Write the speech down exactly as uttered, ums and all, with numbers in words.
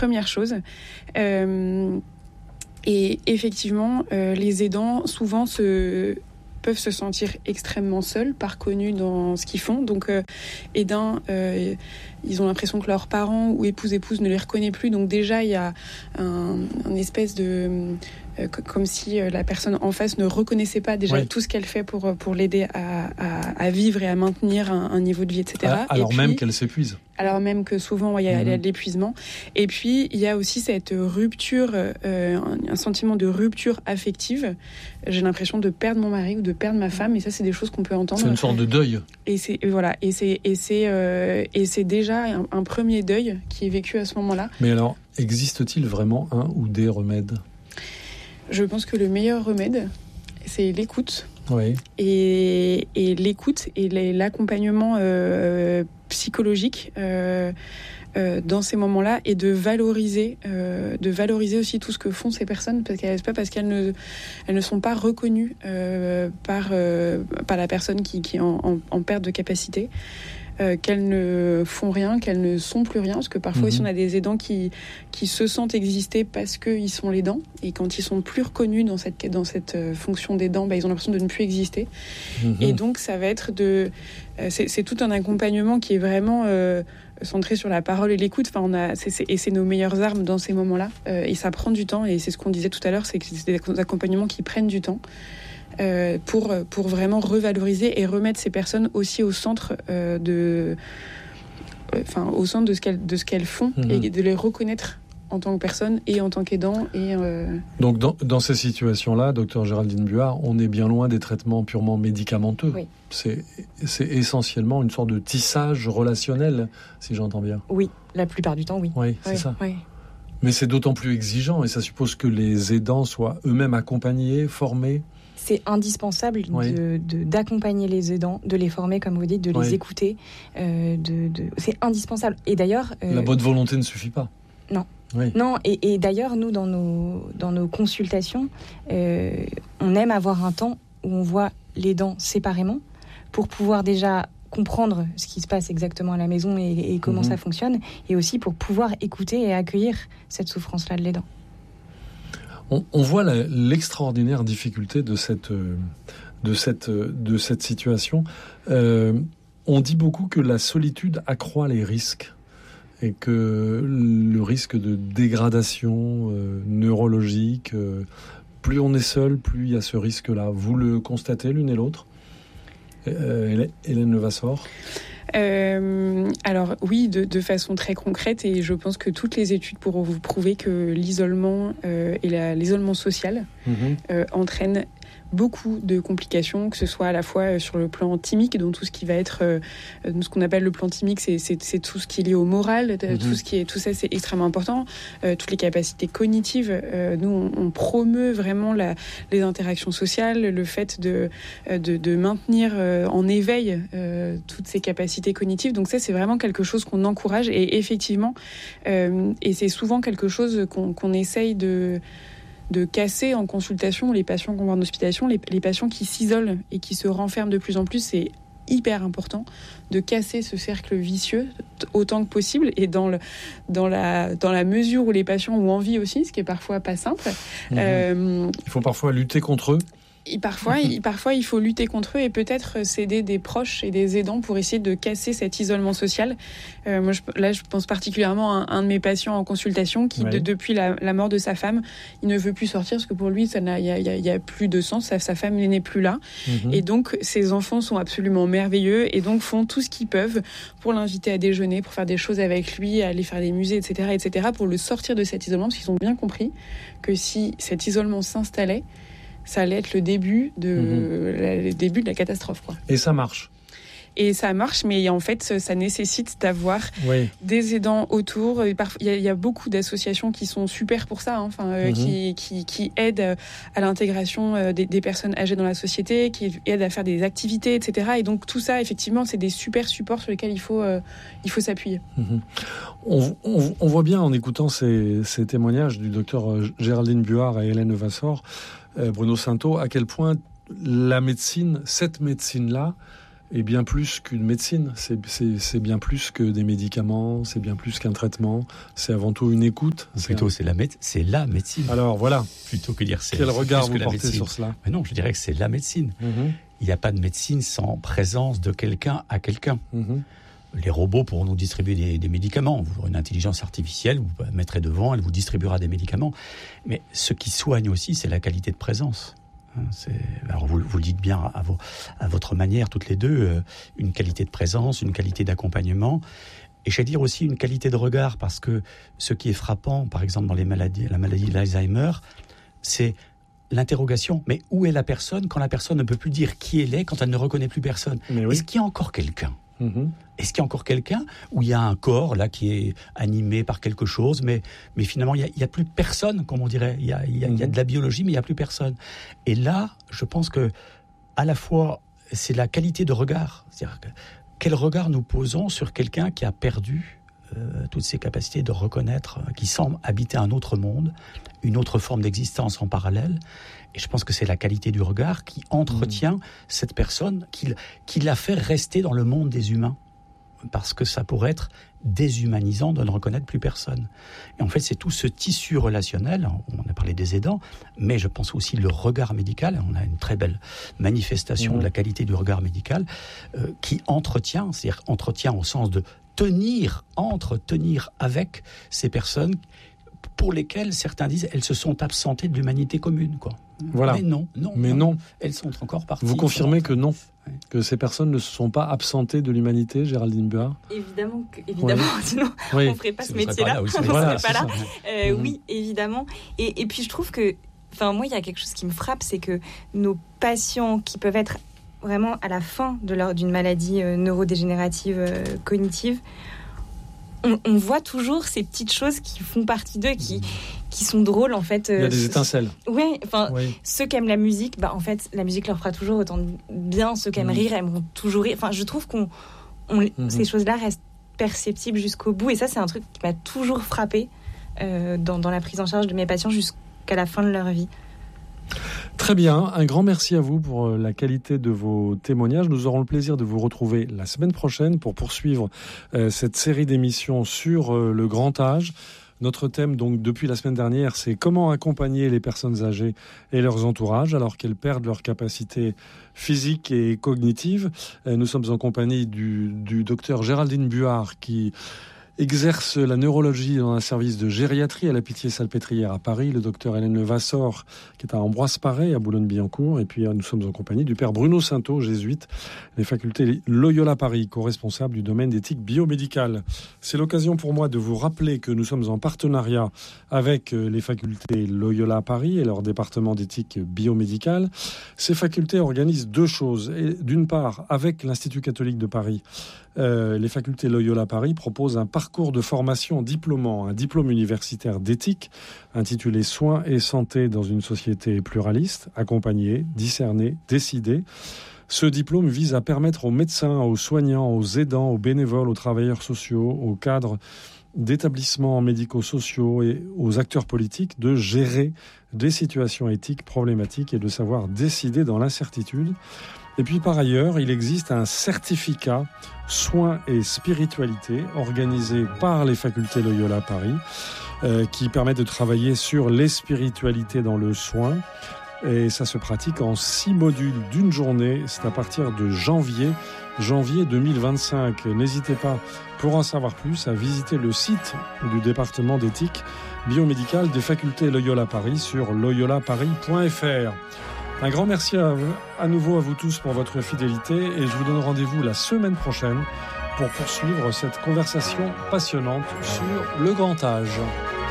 première chose. Euh, et effectivement, euh, les aidants souvent se... peuvent se sentir extrêmement seuls, pas reconnus dans ce qu'ils font. Donc, euh, et d'un, euh, ils ont l'impression que leurs parents ou époux-épouses ne les reconnaissent plus. Donc déjà, il y a un, un espèce de... Euh, comme si euh, la personne en face ne reconnaissait pas déjà oui. tout ce qu'elle fait pour, pour l'aider à, à, à vivre et à maintenir un, un niveau de vie, et cetera. Alors et même puis, qu'elle s'épuise. Alors même que souvent, il y a, mmh. y a de l'épuisement. Et puis, il y a aussi cette rupture, euh, un, un sentiment de rupture affective. J'ai l'impression de perdre mon mari ou de perdre ma femme. Et ça, c'est des choses qu'on peut entendre. C'est une sorte de deuil. Et c'est, voilà, et c'est, et c'est, euh, et c'est déjà un, un premier deuil qui est vécu à ce moment-là. Mais alors, existe-t-il vraiment un ou des remèdes ? Je pense que le meilleur remède, c'est l'écoute. Oui. Et, et l'écoute et l'accompagnement euh, psychologique euh, euh, dans ces moments-là, et de valoriser, euh, de valoriser aussi tout ce que font ces personnes, parce qu'elles, pas parce qu'elles ne, elles ne sont pas reconnues euh, par, euh, par la personne qui, qui est en, en, en perte de capacité. Euh, qu'elles ne font rien, qu'elles ne sont plus rien, parce que parfois mmh. aussi on a des aidants qui, qui se sentent exister parce qu'ils sont l'aidant, et quand ils sont plus reconnus dans cette, dans cette fonction d'aidant, bah, ils ont l'impression de ne plus exister. Mmh. Et donc ça va être de... Euh, c'est, c'est tout un accompagnement qui est vraiment euh, centré sur la parole et l'écoute. Enfin, on a, c'est, c'est, et c'est nos meilleures armes dans ces moments-là. Euh, et ça prend du temps, et c'est ce qu'on disait tout à l'heure, c'est que c'est des accompagnements qui prennent du temps. Euh, pour, pour vraiment revaloriser et remettre ces personnes aussi au centre euh, de, enfin, au centre de ce qu'elles, de ce qu'elles font, mmh. et de les reconnaître en tant que personne et en tant qu'aidant. Et, euh... Donc dans, dans ces situations-là, docteur Géraldine Buard, on est bien loin des traitements purement médicamenteux. Oui. C'est, c'est essentiellement une sorte de tissage relationnel, si j'entends bien. Oui, la plupart du temps, oui. Oui, c'est oui, ça. Oui. Mais c'est d'autant plus exigeant, et ça suppose que les aidants soient eux-mêmes accompagnés, formés. C'est indispensable oui. de, de, d'accompagner les aidants, de les former, comme vous dites, de les oui. écouter. Euh, de, de... C'est indispensable. Et d'ailleurs... Euh... La bonne volonté ne suffit pas. Non. Oui. Non, et, et d'ailleurs, nous, dans nos, dans nos consultations, euh, on aime avoir un temps où on voit l'aidant séparément pour pouvoir déjà comprendre ce qui se passe exactement à la maison et, et comment mmh. ça fonctionne, et aussi pour pouvoir écouter et accueillir cette souffrance-là de l'aidant. On, on voit la, l'extraordinaire difficulté de cette, de cette, de cette situation. Euh, on dit beaucoup que la solitude accroît les risques, et que le risque de dégradation euh, neurologique, euh, plus on est seul, plus il y a ce risque-là. Vous le constatez l'une et l'autre ? euh, Hélène Levasseur ? Euh, alors oui, de, de façon très concrète, et je pense que toutes les études pourront vous prouver que l'isolement euh, et la, l'isolement social mmh. euh, entraînent beaucoup de complications, que ce soit à la fois sur le plan thymique, donc tout ce qui va être euh, ce qu'on appelle le plan thymique, c'est, c'est, c'est tout ce qui est lié au moral, mmh. tout ce qui est tout ça, c'est extrêmement important. Euh, toutes les capacités cognitives, euh, nous on, on promeut vraiment la, les interactions sociales, le fait de de, de maintenir euh, en éveil euh, toutes ces capacités cognitives. Donc ça, c'est vraiment quelque chose qu'on encourage, et effectivement, euh, et c'est souvent quelque chose qu'on, qu'on essaye de de casser en consultation. Les patients qu'on voit en hospitalisation, les, les patients qui s'isolent et qui se renferment de plus en plus, c'est hyper important de casser ce cercle vicieux autant que possible, et dans, le, dans, la, dans la mesure où les patients ont envie aussi, ce qui est parfois pas simple. Mmh. Euh, il faut parfois lutter contre eux. Et parfois, il, parfois, il faut lutter contre eux, et peut-être s'aider des proches et des aidants pour essayer de casser cet isolement social. Euh, moi, je, là, je pense particulièrement à un, un de mes patients en consultation qui, ouais. de, depuis la, la mort de sa femme, il ne veut plus sortir parce que pour lui, il n'y a, y a, y a plus de sens. Sa, sa femme n'est plus là. Mm-hmm. Et donc, ses enfants sont absolument merveilleux, et donc font tout ce qu'ils peuvent pour l'inviter à déjeuner, pour faire des choses avec lui, aller faire des musées, et cetera, et cetera, pour le sortir de cet isolement, parce qu'ils ont bien compris que si cet isolement s'installait, ça allait être le début de, mmh. la, le début de la catastrophe, quoi. Et ça marche. Et ça marche, mais en fait, ça nécessite d'avoir oui. des aidants autour. Il y, y a beaucoup d'associations qui sont super pour ça, hein, enfin, euh, mmh. qui, qui, qui aident à l'intégration des, des personnes âgées dans la société, qui aident à faire des activités, et cetera. Et donc tout ça, effectivement, c'est des super supports sur lesquels il faut, euh, il faut s'appuyer. Mmh. On, on, on voit bien en écoutant ces, ces témoignages du docteur Géraldine Buard et Hélène Levasseur, Bruno Sainteau, à quel point la médecine, cette médecine-là, est bien plus qu'une médecine. C'est, c'est, c'est bien plus que des médicaments, c'est bien plus qu'un traitement. C'est avant tout une écoute. C'est plutôt, un... c'est, la méde... c'est la médecine. Alors voilà. Plutôt que dire c'est. Quel c'est regard vous la portez médecine. sur cela? Mais non, je dirais que c'est la médecine. Mm-hmm. Il n'y a pas de médecine sans présence de quelqu'un à quelqu'un. Mm-hmm. Les robots pourront nous distribuer des, des médicaments. Vous aurez une intelligence artificielle, vous la mettrez devant, elle vous distribuera des médicaments. Mais ce qui soigne aussi, c'est la qualité de présence. C'est, alors vous, vous le dites bien à, vos, à votre manière, toutes les deux, euh, une qualité de présence, une qualité d'accompagnement. Et je vais dire aussi une qualité de regard, parce que ce qui est frappant, par exemple dans les maladies, la maladie de l'Alzheimer, c'est l'interrogation. Mais où est la personne quand la personne ne peut plus dire qui elle est, quand elle ne reconnaît plus personne? Oui. Est-ce qu'il y a encore quelqu'un? Mmh. Est-ce qu'il y a encore quelqu'un où il y a un corps là qui est animé par quelque chose, mais, mais finalement il n'y a, a plus personne, comme on dirait. Il y a, il y a, mmh. il y a de la biologie, mais il n'y a plus personne. Et là, je pense que à la fois, c'est la qualité de regard. C'est-à-dire que, quel regard nous posons sur quelqu'un qui a perdu euh, toutes ses capacités de reconnaître, euh, qui semble habiter un autre monde, une autre forme d'existence en parallèle. Et je pense que c'est la qualité du regard qui entretient mmh. cette personne, qui, qui la fait rester dans le monde des humains. Parce que ça pourrait être déshumanisant de ne reconnaître plus personne. Et en fait, c'est tout ce tissu relationnel, on a parlé des aidants, mais je pense aussi le regard médical, on a une très belle manifestation mmh. de la qualité du regard médical, euh, qui entretient, c'est-à-dire entretient au sens de tenir, entretenir avec ces personnes pour lesquelles certains disent elles se sont absentées de l'humanité commune, quoi. Voilà. Mais non, non, Mais non, non. Elles sont encore parties. Vous confirmez que non, ouais. que ces personnes ne se sont pas absentées de l'humanité, Géraldine Buard? Évidemment, que, évidemment. Ouais. Sinon oui. on ne ferait pas si ce métier-là. Là, oui, on ne voilà, serait pas là. Euh, mmh. Oui, évidemment. Et, et puis je trouve que, enfin moi, il y a quelque chose qui me frappe, c'est que nos patients qui peuvent être vraiment à la fin de leur, d'une maladie euh, neurodégénérative euh, cognitive, on, on voit toujours ces petites choses qui font partie d'eux, qui, qui sont drôles en fait. Il y a des étincelles. Ouais, enfin, oui. Ceux qui aiment la musique, bah en fait, la musique leur fera toujours autant de bien. Ceux qui aiment mmh. rire aimeront toujours rire. Enfin, je trouve qu'on, on, mmh. ces choses-là restent perceptibles jusqu'au bout. Et ça, c'est un truc qui m'a toujours frappée euh, dans, dans la prise en charge de mes patients jusqu'à la fin de leur vie. Très bien, un grand merci à vous pour la qualité de vos témoignages. Nous aurons le plaisir de vous retrouver la semaine prochaine pour poursuivre euh, cette série d'émissions sur euh, le grand âge. Notre thème, donc, depuis la semaine dernière, c'est comment accompagner les personnes âgées et leurs entourages alors qu'elles perdent leurs capacités physiques et cognitives. Euh, nous sommes en compagnie du, du docteur Géraldine Buard qui exerce la neurologie dans un service de gériatrie à la Pitié-Salpêtrière à Paris, le docteur Hélène Levasseur qui est à Ambroise Paré à Boulogne-Billancourt, et puis nous sommes en compagnie du père Bruno Sainteau, jésuite, les facultés Loyola Paris, co-responsable du domaine d'éthique biomédicale. C'est l'occasion pour moi de vous rappeler que nous sommes en partenariat avec les facultés Loyola Paris et leur département d'éthique biomédicale. Ces facultés organisent deux choses. Et d'une part, avec l'Institut catholique de Paris, Euh, les facultés Loyola Paris proposent un parcours de formation diplômant, un diplôme universitaire d'éthique intitulé Soins et santé dans une société pluraliste, accompagner, discerner, décider. Ce diplôme vise à permettre aux médecins, aux soignants, aux aidants, aux bénévoles, aux travailleurs sociaux, aux cadres d'établissements médico-sociaux et aux acteurs politiques de gérer des situations éthiques problématiques et de savoir décider dans l'incertitude. Et puis par ailleurs, il existe un certificat soins et spiritualité organisé par les facultés Loyola Paris euh, qui permet de travailler sur les spiritualités dans le soin. Et ça se pratique en six modules d'une journée. C'est à partir de janvier, janvier deux mille vingt-cinq. N'hésitez pas, pour en savoir plus, à visiter le site du département d'éthique biomédicale des facultés Loyola Paris sur loyola paris point f r. Un grand merci à, à nouveau à vous tous pour votre fidélité et je vous donne rendez-vous la semaine prochaine pour poursuivre cette conversation passionnante sur le grand âge.